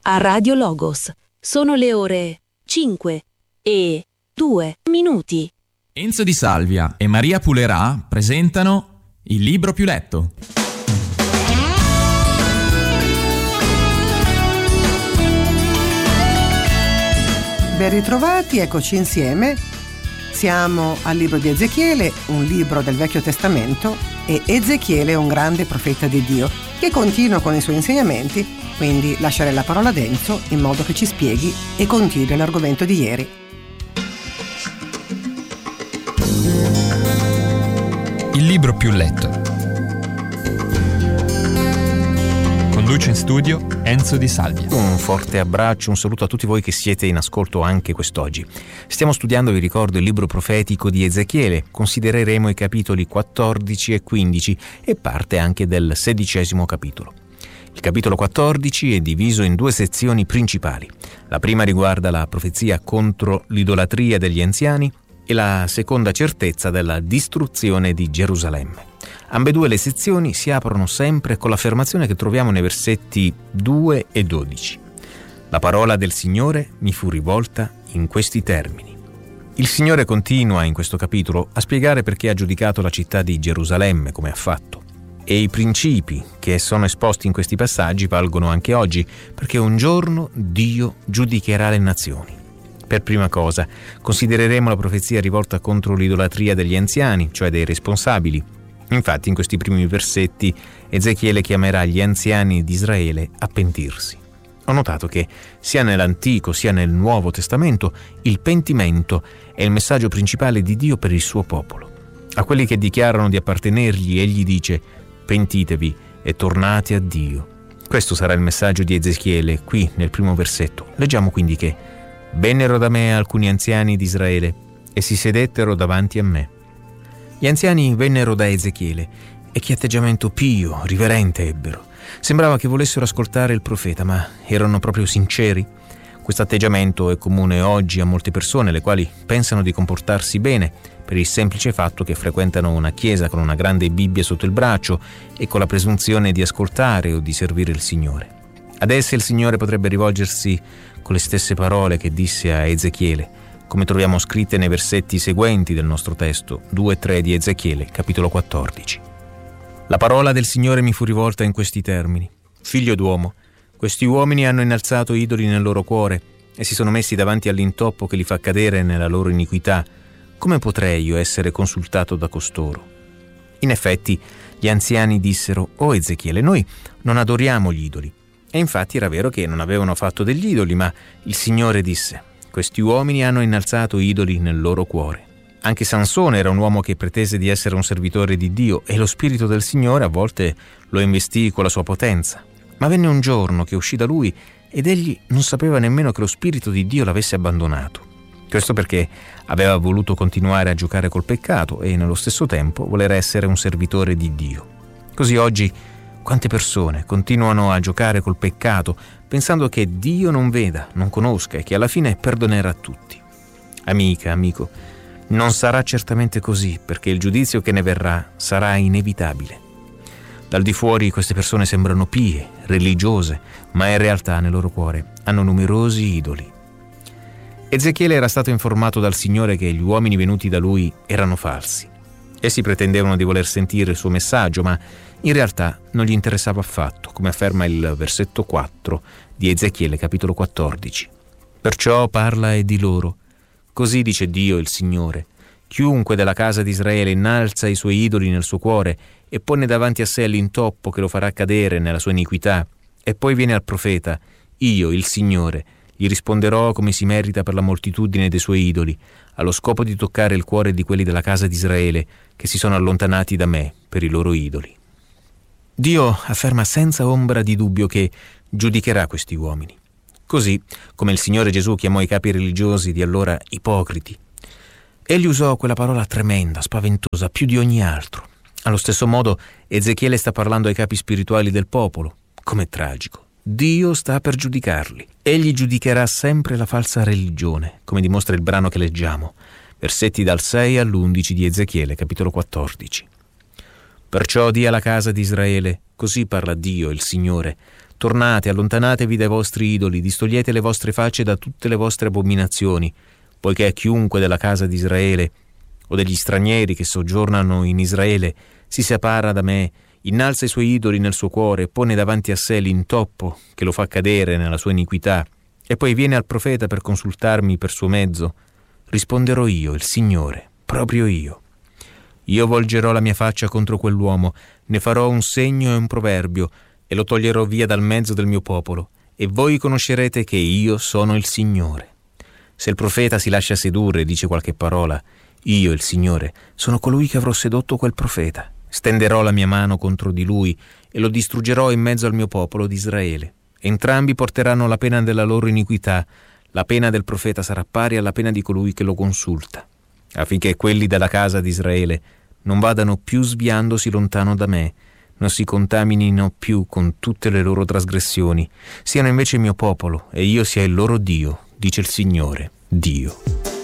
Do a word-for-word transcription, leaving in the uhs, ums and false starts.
a Radio Logos. Sono le ore cinque e due minuti. Enzo Di Salvia e Maria Pulerà presentano Il libro più letto. Ben ritrovati, eccoci insieme. Siamo al libro di Ezechiele, un libro del Vecchio Testamento, e Ezechiele è un grande profeta di Dio che continua con i suoi insegnamenti, quindi lascerei la parola ad Enzo in modo che ci spieghi e continui l'argomento di ieri. Il libro più letto. Conduce in studio Enzo Di Salvia. Un forte abbraccio, un saluto a tutti voi che siete in ascolto anche quest'oggi. Stiamo studiando, vi ricordo, il libro profetico di Ezechiele. Considereremo i capitoli quattordici e quindici e parte anche del sedicesimo capitolo. Il capitolo quattordici è diviso in due sezioni principali. La prima riguarda la profezia contro l'idolatria degli anziani e la seconda certezza della distruzione di Gerusalemme. Ambedue le sezioni si aprono sempre con l'affermazione che troviamo nei versetti due e dodici. La parola del Signore mi fu rivolta in questi termini. Il Signore continua in questo capitolo a spiegare perché ha giudicato la città di Gerusalemme come ha fatto. E i principi che sono esposti in questi passaggi valgono anche oggi, perché un giorno Dio giudicherà le nazioni. Per prima cosa, considereremo la profezia rivolta contro l'idolatria degli anziani, cioè dei responsabili. Infatti, in questi primi versetti, Ezechiele chiamerà gli anziani di Israele a pentirsi. Ho notato che, sia nell'Antico sia nel Nuovo Testamento, il pentimento è il messaggio principale di Dio per il suo popolo. A quelli che dichiarano di appartenergli, egli dice: pentitevi e tornate a Dio. Questo sarà il messaggio di Ezechiele, qui nel primo versetto. Leggiamo quindi che vennero da me alcuni anziani di Israele e si sedettero davanti a me. Gli anziani vennero da Ezechiele e che atteggiamento pio, riverente ebbero. Sembrava che volessero ascoltare il profeta, ma erano proprio sinceri. Questo atteggiamento è comune oggi a molte persone, le quali pensano di comportarsi bene per il semplice fatto che frequentano una chiesa con una grande Bibbia sotto il braccio e con la presunzione di ascoltare o di servire il Signore. Ad esse il Signore potrebbe rivolgersi con le stesse parole che disse a Ezechiele, come troviamo scritte nei versetti seguenti del nostro testo, due e tre di Ezechiele, capitolo quattordici. La parola del Signore mi fu rivolta in questi termini: figlio d'uomo, questi uomini hanno innalzato idoli nel loro cuore e si sono messi davanti all'intoppo che li fa cadere nella loro iniquità. Come potrei io essere consultato da costoro? In effetti, gli anziani dissero: o Ezechiele, noi non adoriamo gli idoli. E infatti era vero che non avevano fatto degli idoli, ma il Signore disse: questi uomini hanno innalzato idoli nel loro cuore. Anche Sansone era un uomo che pretese di essere un servitore di Dio e lo Spirito del Signore a volte lo investì con la sua potenza. Ma venne un giorno che uscì da lui ed egli non sapeva nemmeno che lo Spirito di Dio l'avesse abbandonato. Questo perché aveva voluto continuare a giocare col peccato e nello stesso tempo voler essere un servitore di Dio. Così oggi quante persone continuano a giocare col peccato pensando che Dio non veda, non conosca e che alla fine perdonerà tutti. Amica, amico, non sarà certamente così, perché il giudizio che ne verrà sarà inevitabile. Dal di fuori queste persone sembrano pie, religiose, ma in realtà nel loro cuore hanno numerosi idoli. Ezechiele era stato informato dal Signore che gli uomini venuti da lui erano falsi. Essi pretendevano di voler sentire il suo messaggio, ma in realtà non gli interessava affatto, come afferma il versetto quattro di Ezechiele capitolo quattordici. Perciò parla e di loro: così dice Dio il Signore, chiunque della casa di Israele innalza i suoi idoli nel suo cuore e pone davanti a sé l'intoppo che lo farà cadere nella sua iniquità, e poi viene al profeta, io, il Signore, gli risponderò come si merita per la moltitudine dei suoi idoli, allo scopo di toccare il cuore di quelli della casa di Israele che si sono allontanati da me per i loro idoli. Dio afferma senza ombra di dubbio che giudicherà questi uomini. Così come il Signore Gesù chiamò i capi religiosi di allora ipocriti. Egli usò quella parola tremenda, spaventosa, più di ogni altro. Allo stesso modo Ezechiele sta parlando ai capi spirituali del popolo. Com'è tragico. Dio sta per giudicarli. Egli giudicherà sempre la falsa religione, come dimostra il brano che leggiamo, versetti dal sei all'undici di Ezechiele, capitolo quattordici. Perciò di alla casa di Israele, così parla Dio, il Signore: Tornate, allontanatevi dai vostri idoli, distogliete le vostre facce da tutte le vostre abominazioni, poiché a chiunque della casa di Israele o degli stranieri che soggiornano in Israele si separa da me, innalza i suoi idoli nel suo cuore, pone davanti a sé l'intoppo che lo fa cadere nella sua iniquità, e poi viene al profeta per consultarmi per suo mezzo, risponderò io, il Signore, proprio io. Io volgerò la mia faccia contro quell'uomo, ne farò un segno e un proverbio, e lo toglierò via dal mezzo del mio popolo, e voi conoscerete che io sono il Signore. Se il profeta si lascia sedurre e dice qualche parola, io, il Signore, sono colui che avrò sedotto quel profeta. Stenderò la mia mano contro di lui e lo distruggerò in mezzo al mio popolo di Israele. Entrambi porteranno la pena della loro iniquità. La pena del profeta sarà pari alla pena di colui che lo consulta, affinché quelli della casa di Israele non vadano più sviandosi lontano da me, non si contaminino più con tutte le loro trasgressioni, siano invece il mio popolo e io sia il loro Dio, dice il Signore, Dio.